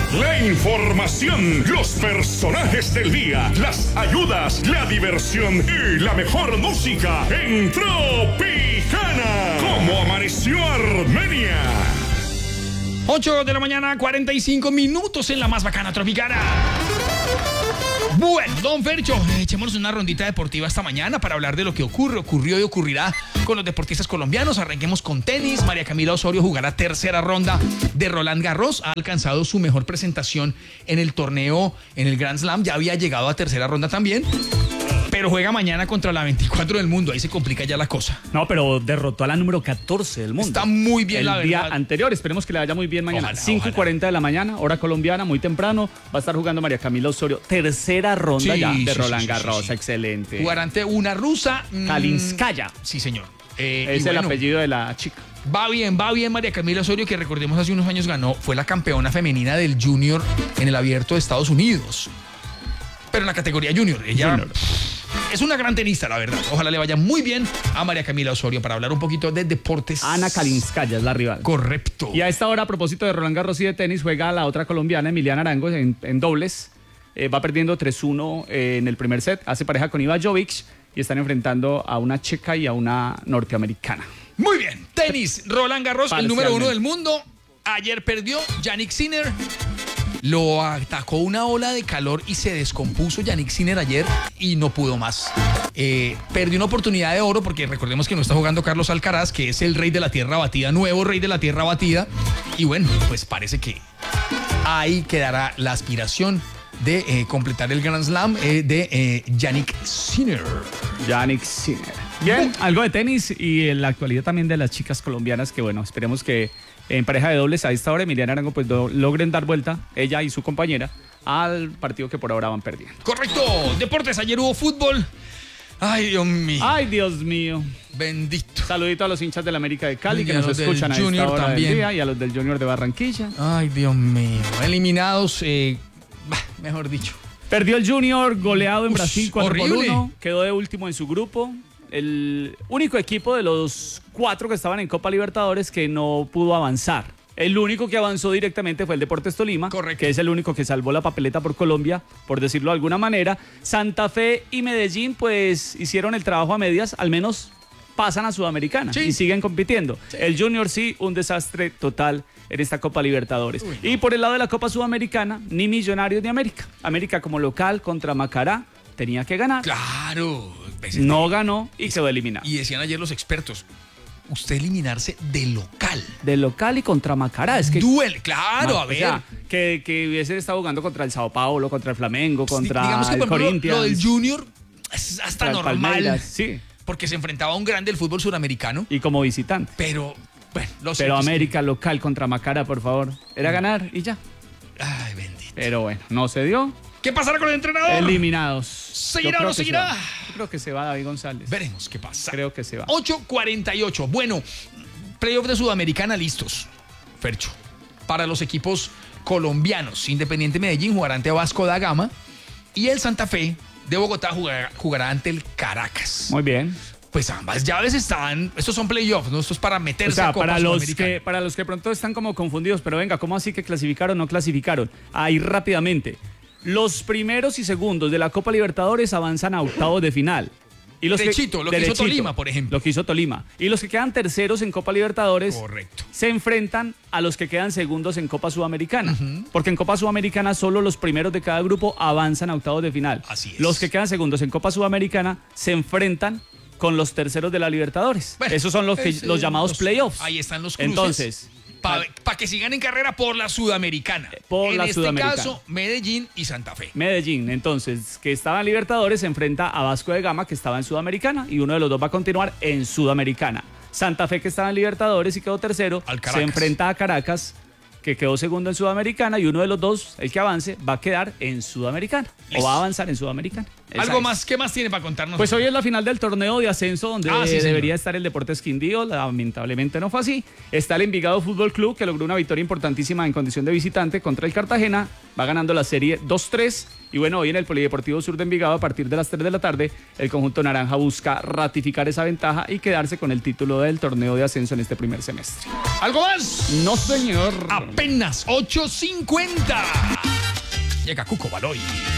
La información, los personajes del día, las ayudas, la diversión y la mejor música en Tropicana. ¿Cómo amaneció Armenia? 8 de la mañana, 45 minutos en la más bacana Tropicana. Bueno, don Fercho, echémonos una rondita deportiva esta mañana para hablar de lo que ocurrió y ocurrirá con los deportistas colombianos. Arranquemos con tenis. María Camila Osorio jugará tercera ronda de Roland Garros. Ha alcanzado su mejor presentación en el torneo, en el Grand Slam. Ya había llegado a tercera ronda también. Pero juega mañana contra la 24 del mundo. Ahí se complica ya la cosa. No, pero derrotó a la número 14 del mundo. Está muy bien, la verdad. El día anterior. Esperemos que le vaya muy bien mañana. Ojalá, 5:40 de la mañana, hora colombiana, muy temprano. Va a estar jugando María Camila Osorio. Tercera ronda de Roland Garros. Sí. Excelente. Jugar ante una rusa. Kalinskaya. Sí, señor. Es el apellido de la chica. Va bien María Camila Osorio, que recordemos hace unos años fue la campeona femenina del Junior en el Abierto de Estados Unidos. Pero en la categoría Junior. Ella es una gran tenista, la verdad. Ojalá le vaya muy bien a María Camila Osorio para hablar un poquito de deportes. Ana Kalinskaya es la rival. Correcto. Y a esta hora, a propósito de Roland Garros y de tenis, juega la otra colombiana, Emiliana Arango, en dobles. Va perdiendo 3-1 en el primer set. Hace pareja con Iva Jovic y están enfrentando a una checa y a una norteamericana. Muy bien. Tenis. Roland Garros, el número 1 del mundo. Ayer perdió Jannik Sinner. Lo atacó una ola de calor y se descompuso Jannik Sinner ayer y no pudo más. Perdió una oportunidad de oro porque recordemos que no está jugando Carlos Alcaraz, que es el rey de la tierra batida, nuevo rey de la tierra batida. Y bueno, pues parece que ahí quedará la aspiración de completar el Grand Slam de Jannik Sinner. Jannik Sinner. Bien, algo de tenis y en la actualidad también de las chicas colombianas que, bueno, esperemos que en pareja de dobles a esta hora Emiliana Arango pues logren dar vuelta, ella y su compañera, al partido que por ahora van perdiendo. Correcto. Deportes, ayer hubo fútbol. Ay, Dios mío. Ay, Dios mío. Bendito. Saludito a los hinchas del América de Cali que a nos los escuchan del a esta Junior hora también. del día y a los del Junior de Barranquilla. Ay, Dios mío. Eliminados, mejor dicho. Perdió el Junior, goleado en Brasil 4-1. Horrible. Quedó de último en su grupo. El único equipo de los 4 que estaban en Copa Libertadores que no pudo avanzar. El único que avanzó directamente fue el Deportes Tolima, correcto, que es el único que salvó la papeleta por Colombia, por decirlo de alguna manera. Santa Fe y Medellín pues hicieron el trabajo a medias, al menos pasan a Sudamericana y siguen compitiendo. Sí. El Junior sí, un desastre total en esta Copa Libertadores. Uy, no. Y por el lado de la Copa Sudamericana, ni Millonarios ni América. América como local contra Macará tenía que ganar. Claro. No ganó y quedó eliminado. Y decían ayer los expertos, usted eliminarse de local. De local y contra Macará. Es que duele, claro, a ver. O sea, que hubiese estado jugando contra el Sao Paulo, contra el Flamengo, contra digamos que, el Corinthians. Lo del Junior es hasta normal. Palmeiras, sí. Porque se enfrentaba a un grande del fútbol suramericano. Y como visitante. Pero, bueno, Pero América local contra Macará, por favor. Era ganar y ya. Ay, bendito. Pero bueno, no se dio. ¿Qué pasará con el entrenador? Eliminados. ¿Seguirá o no seguirá? Yo creo que se va David González. Veremos qué pasa. Creo que se va. 8:48. Bueno, playoff de Sudamericana listos. Fercho. Para los equipos colombianos. Independiente Medellín jugará ante Vasco da Gama. Y el Santa Fe de Bogotá jugará ante el Caracas. Muy bien. Pues ambas llaves están. Estos son playoffs, ¿no? Esto es para meterse a Copa Sudamericana. Para los que pronto están como confundidos. Pero venga, ¿cómo así que clasificaron o no clasificaron? Ahí rápidamente. Los primeros y segundos de la Copa Libertadores avanzan a octavos de final. Y los derechito, lo que hizo Tolima, por ejemplo. Lo que hizo Tolima. Y los que quedan terceros en Copa Libertadores, correcto, se enfrentan a los que quedan segundos en Copa Sudamericana. Porque en Copa Sudamericana solo los primeros de cada grupo avanzan a octavos de final. Así es. Los que quedan segundos en Copa Sudamericana se enfrentan con los terceros de la Libertadores. Bueno, esos son los llamados playoffs. Ahí están los cruces. Entonces, para que sigan en carrera por la Sudamericana. En este caso, Medellín y Santa Fe. Medellín, entonces, que estaba en Libertadores, se enfrenta a Vasco de Gama, que estaba en Sudamericana, y uno de los dos va a continuar en Sudamericana. Santa Fe, que estaba en Libertadores y quedó tercero, se enfrenta a Caracas, que quedó segundo en Sudamericana, y uno de los dos, el que avance, va a quedar en Sudamericana. O va a avanzar en Sudamericana. ¿Algo más? ¿Qué más tiene para contarnos? Pues hoy es la final del torneo de ascenso donde debería estar el Deportes Quindío. Lamentablemente no fue así. Está el Envigado Fútbol Club, que logró una victoria importantísima en condición de visitante contra el Cartagena. Va ganando la serie 2-3. Y bueno, hoy en el Polideportivo Sur de Envigado, a partir de las 3 de la tarde, el conjunto naranja busca ratificar esa ventaja y quedarse con el título del torneo de ascenso en este primer semestre. ¿Algo más? No, señor. Apenas 8:50. Llega Cuco Baloy.